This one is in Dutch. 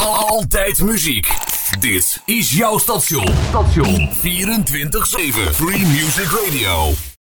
Altijd muziek. Dit is jouw station. 24/7 Free Music Radio.